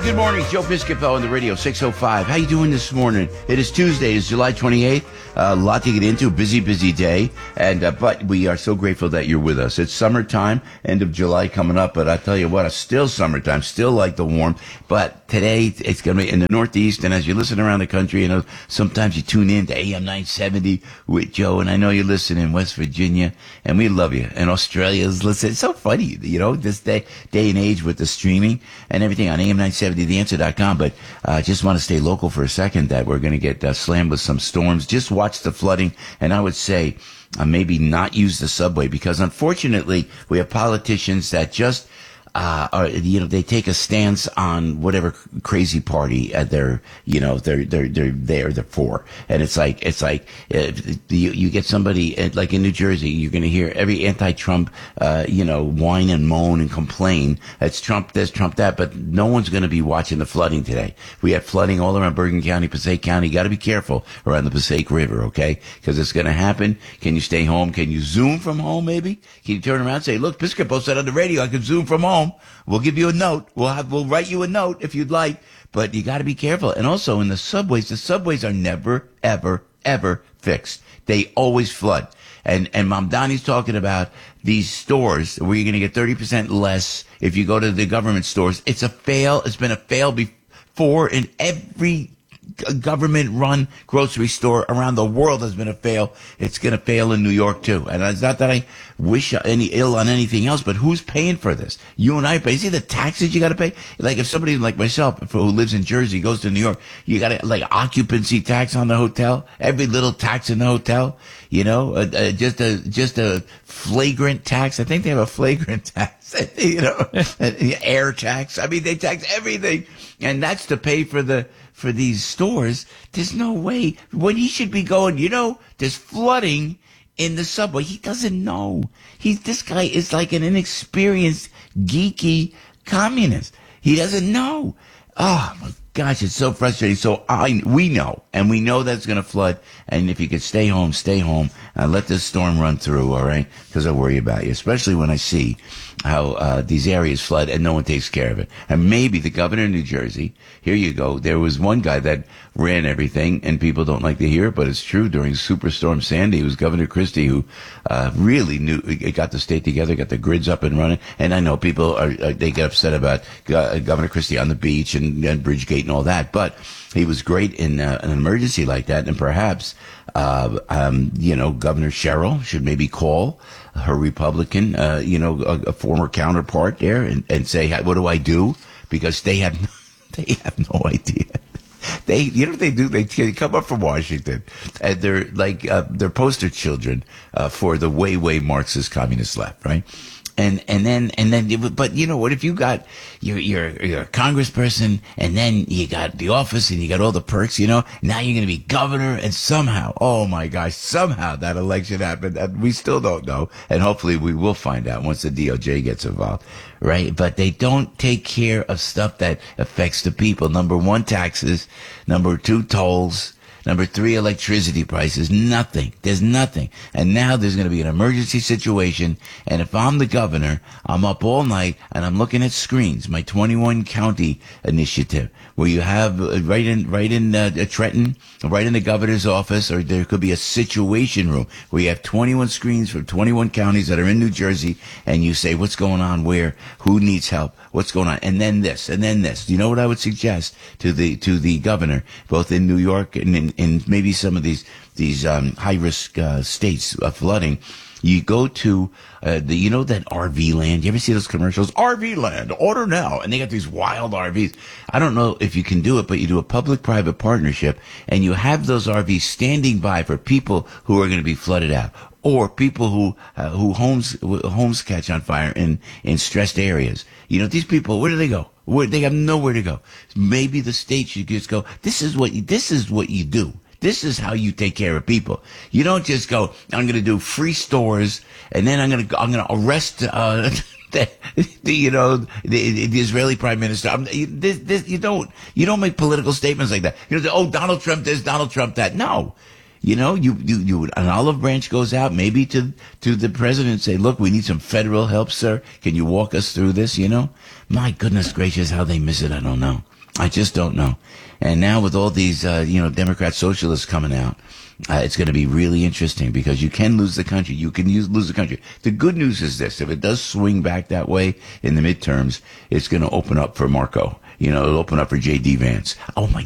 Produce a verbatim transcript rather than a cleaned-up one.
good morning. Joe Piscopo on the radio, six oh five. How you doing this morning? It is Tuesday. It's July twenty-eighth. A lot to get into. Busy, busy day. And uh, but we are so grateful that you're with us. It's summertime, end of July coming up. But I tell you what, it's still summertime. Still like the warm. But today, it's going to be in the Northeast. And as you listen around the country, you know, sometimes you tune in to A M nine seventy with Joe. And I know you listen in West Virginia. And we love you. And Australia's listen. It's so funny, you know, this day, day and age with the streaming and everything on A M nine seventy the answer dot com. But I uh, just want to stay local for a second that we're going to get uh, slammed with some storms. Just watch the flooding. And I would say uh, maybe not use the subway because unfortunately we have politicians that just Uh, or, you know, they take a stance on whatever crazy party uh, they're, you know, they're, they're, they're there, they're for. And it's like, it's like, uh, you, you get somebody, uh, like in New Jersey, you're going to hear every anti-Trump, uh, you know, whine and moan and complain. It's Trump this, Trump that, but no one's going to be watching the flooding today. We have flooding all around Bergen County, Passaic County. You got to be careful around the Passaic River, okay? Because it's going to happen. Can you stay home? Can you Zoom from home, maybe? Can you turn around and say, look, Piscopo said on the radio I can Zoom from home. We'll give you a note. We'll have, we'll write you a note if you'd like, but you got to be careful. And also in the subways, the subways are never, ever, ever fixed. They always flood. And, and Mamdani's talking about these stores where you're going to get thirty percent less if you go to the government stores. It's a fail. It's been a fail before in every government-run grocery store around the world has been a fail. It's going to fail in New York, too. And it's not that I wish any ill on anything else, but who's paying for this? You and I pay. See the taxes you got to pay? Like if somebody like myself who lives in Jersey goes to New York, you got to, like, occupancy tax on the hotel, every little tax in the hotel, you know, uh, uh, just a just a flagrant tax. I think they have a flagrant tax, you know, air tax. I mean, they tax everything. And that's to pay for the for these stores. There's no way. When he should be going, you know, there's flooding in the subway. He doesn't know. He's this guy is like an inexperienced, geeky communist. He doesn't know. Oh my gosh, it's so frustrating. So I we know, and we know that it's going to flood. And if you could stay home, stay home. Uh, let this storm run through, all right? Because I worry about you, especially when I see how uh, these areas flood and no one takes care of it. And maybe the governor of New Jersey, here you go, there was one guy that ran everything, and people don't like to hear it, but it's true. During Superstorm Sandy, it was Governor Christie who uh, really knew, it got the state together, got the grids up and running. And I know people, are uh, they get upset about uh, Governor Christie on the beach and, and Bridgegate and all that, but he was great in uh, an emergency like that, and perhaps, uh, um, you know, Governor Sherrill should maybe call her Republican, uh, you know, a, a former counterpart there and, and say, what do I do? Because they have, they have no idea. They, you know what they do? They, they come up from Washington and they're like, uh, they're poster children, uh, for the way, way Marxist communist left, right? And, and then, and then, but you know what, if you got, you're, you're, you're a congressperson and then you got the office and you got all the perks, you know, now you're going to be governor and somehow, oh my gosh, somehow that election happened and we still don't know. And hopefully we will find out once the D O J gets involved, right? But they don't take care of stuff that affects the people. Number one, taxes. Number two, tolls. Number three, electricity prices. Nothing. There's nothing. And now there's going to be an emergency situation. And if I'm the governor, I'm up all night and I'm looking at screens, my twenty-one county initiative, where you have uh, right in, right in uh, Trenton, right in the governor's office, or there could be a situation room where you have twenty-one screens from twenty-one counties that are in New Jersey. And you say, what's going on where? Who needs help? What's going on? And then this, and then this. You know what I would suggest to the, to the governor, both in New York and in, in maybe some of these, these, um, high risk, uh, states of flooding? You go to, uh, the, you know, that R V land. You ever see those commercials? R V land, order now. And they got these wild R Vs. I don't know if you can do it, but you do a public-private partnership and you have those R Vs standing by for people who are going to be flooded out. Or people who uh, who homes homes catch on fire in, in stressed areas. You know, these people, where do they go? Where, they have nowhere to go. Maybe the state should just go, this is what you, this is what you do. This is how you take care of people. You don't just go, I'm going to do free stores, and then I'm going to I'm going to arrest uh, the, the you know the, the Israeli prime minister. I'm, this, this, you don't you don't make political statements like that. You know, oh, Donald Trump this, Donald Trump that. No. You know, you, you, you, an olive branch goes out maybe to, to the president and say, look, we need some federal help, sir. Can you walk us through this? You know, my goodness gracious, how they miss it. I don't know. I just don't know. And now with all these, uh, you know, Democrat socialists coming out, uh, it's going to be really interesting because you can lose the country. You can use, lose the country. The good news is this. If it does swing back that way in the midterms, it's going to open up for Marco. You know, it'll open up for J D Vance. Oh, my